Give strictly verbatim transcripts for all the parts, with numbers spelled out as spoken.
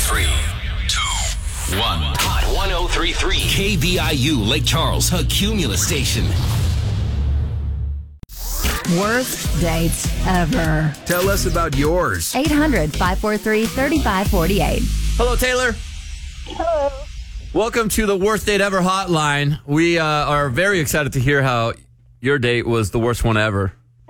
Three, two, one. Hot one oh three point three. K B I U, Lake Charles, a Cumulus station. Worst dates ever. Tell us about yours. eight hundred, five four three, three five four eight. Hello, Taylor. Hello. Welcome to the Worst Date Ever hotline. We uh, are very excited to hear how your date was the worst one ever.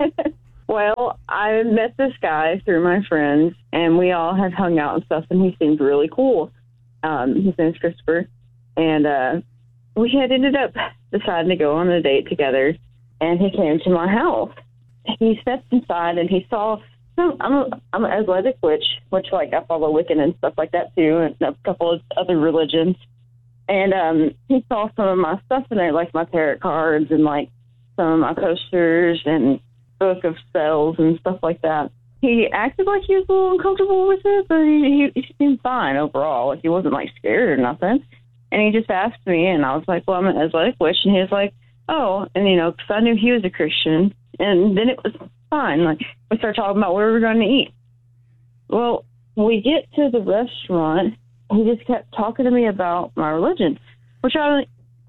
Well, I met this guy through my friends, and we all had hung out and stuff, and he seemed really cool. Um, his name's Christopher, and uh, we had ended up deciding to go on a date together, and he came to my house. He stepped inside, and he saw some, I'm, a, I'm an athletic witch, which, like, I follow Wiccan and stuff like that, too, and a couple of other religions. And um, he saw some of my stuff in there, like my tarot cards and, like, some of my posters and book of spells and stuff like that. He acted like he was a little uncomfortable with it, but he, he, he seemed fine overall. Like, he wasn't, like, scared or nothing. And he just asked me, and I was like, well, I'm an athletic witch. And he was like, oh, and, you know, because I knew he was a Christian. And then it was fine. Like, we started talking about where we were going to eat. Well, we get to the restaurant. He just kept talking to me about my religion, which I,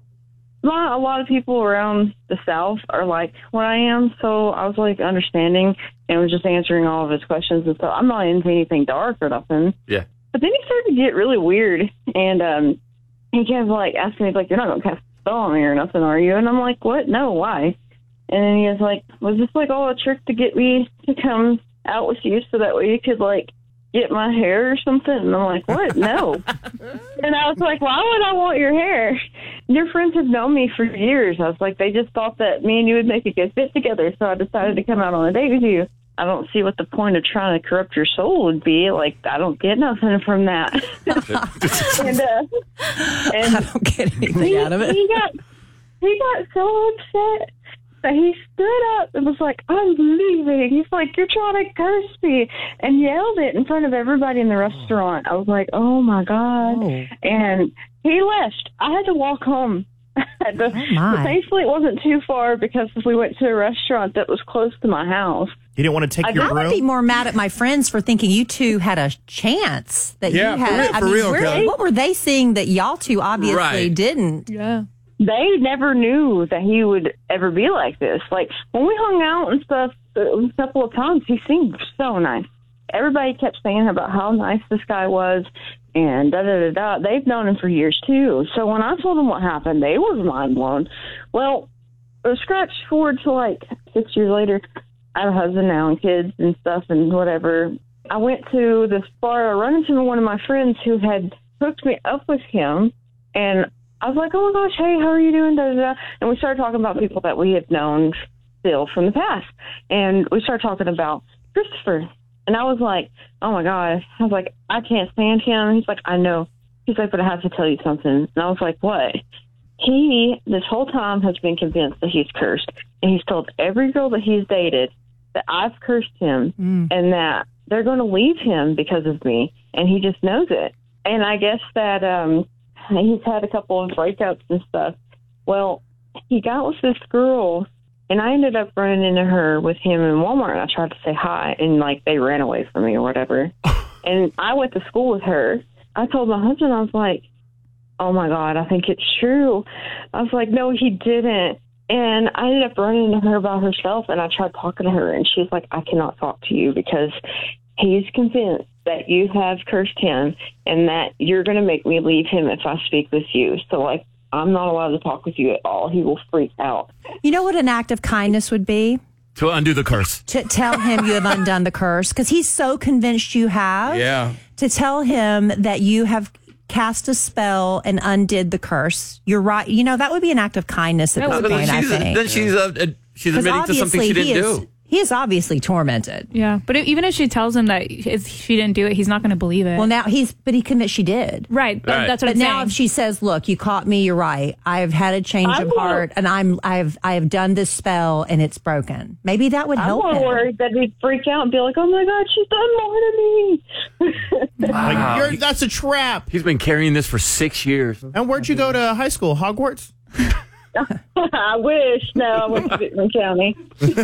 not a lot of people around the South are like what I am. So I was like understanding and was just answering all of his questions and stuff. I'm not into anything dark or nothing. Yeah. But then he started to get really weird. And um, he kept like asking me, like, you're not going to cast a spell on me or nothing, are you? And I'm like, what? No, why? And then he was like, was this like all a trick to get me to come out with you so that way you could like get my hair or something? And I'm like, what? No. And I was like, why would I want your hair? Your friends have known me for years. I was like, they just thought that me and you would make a good fit together. So I decided to come out on a date with you. I don't see what the point of trying to corrupt your soul would be. Like, I don't get nothing from that. and, uh, and I don't get anything he, out of it. He got, he got so upset. He stood up and was like, I'm leaving. He's like, you're trying to curse me, and yelled it in front of everybody in the restaurant. I was like, oh, my God. Oh. And he left. I had to walk home. the, oh my. But thankfully, it wasn't too far because we went to a restaurant that was close to my house. You didn't want to take I, your I broom? would be more mad at my friends for thinking you two had a chance that yeah, you had. For real, I for mean, real, where, what were they seeing that y'all two obviously right. didn't? Yeah. They never knew that he would ever be like this. Like, when we hung out and stuff a couple of times, he seemed so nice. Everybody kept saying about how nice this guy was and da-da-da-da. They've known him for years, too. So when I told them what happened, they were mind blown. Well, scratch forward to, like, six years later. I have a husband now and kids and stuff and whatever. I went to this bar. I run into one of my friends who had hooked me up with him, and I was like, oh, my gosh, hey, how are you doing? Da, da, da. And we started talking about people that we had known still from the past. And we started talking about Christopher. And I was like, oh, my God. I was like, I can't stand him. He's like, I know. He's like, but I have to tell you something. And I was like, what? He, this whole time, has been convinced that he's cursed. And he's told every girl that he's dated that I've cursed him mm. and that they're going to leave him because of me. And he just knows it. And I guess that um, he's had a couple of breakups and stuff. Well, he got with this girl, and I ended up running into her with him in Walmart, and I tried to say hi, and, like, they ran away from me or whatever. And I went to school with her. I told my husband, I was like, oh, my God, I think it's true. I was like, no, he didn't. And I ended up running into her by herself, and I tried talking to her, and she's like, I cannot talk to you because he's convinced that you have cursed him and that you're going to make me leave him if I speak with you. So, like, I'm not allowed to talk with you at all. He will freak out. You know what an act of kindness would be? To undo the curse. To tell him you have undone the curse, because he's so convinced you have. Yeah. To tell him that you have cast a spell and undid the curse. You're right. You know, that would be an act of kindness at That this would point, Then I she's, think. then she's, uh, she's admitting to something she didn't he is, do. He is obviously tormented. Yeah, but even if she tells him that if she didn't do it, he's not going to believe it. Well, now he's, but he commits she did. Right, that, Right. that's what But I'm now, saying. if she says, "Look, you caught me. You're right. I've had a change I'm of more- heart, and I'm, I've, I have done this spell, and it's broken." Maybe that would I'm help more him. worried that he'd freak out and be like, oh, my God, she's done more to me. Like, you're, that's a trap. He's been carrying this for six years. And where'd you go to high school? Hogwarts? I wish. No, I went to Victorine County.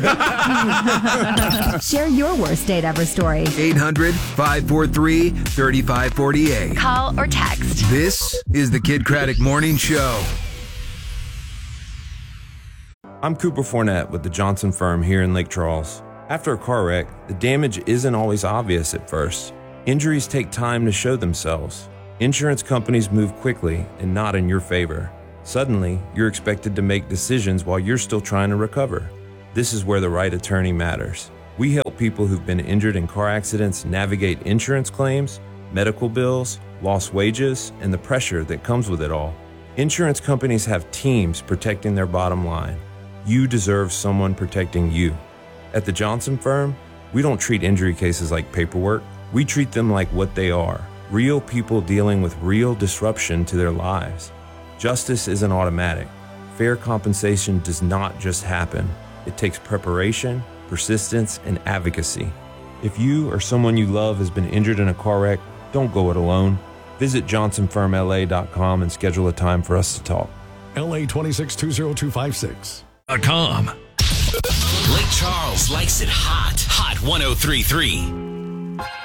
Share your worst date ever story. eight hundred, five four three, three five four eight. Call or text. This is the Kid Craddock Morning Show. I'm Cooper Fournette with the Johnson Firm here in Lake Charles. After a car wreck, the damage isn't always obvious at first. Injuries take time to show themselves. Insurance companies move quickly and not in your favor. Suddenly, you're expected to make decisions while you're still trying to recover. This is where the right attorney matters. We help people who've been injured in car accidents navigate insurance claims, medical bills, lost wages, and the pressure that comes with it all. Insurance companies have teams protecting their bottom line. You deserve someone protecting you. At the Johnson Firm, we don't treat injury cases like paperwork. We treat them like what they are, real people dealing with real disruption to their lives. Justice isn't automatic. Fair compensation does not just happen. It takes preparation, persistence, and advocacy. If you or someone you love has been injured in a car wreck, don't go it alone. Visit johnson firm l a dot com and schedule a time for us to talk. L A two six two zero two five six. Com. Lake Charles likes it hot. Hot one oh three point three.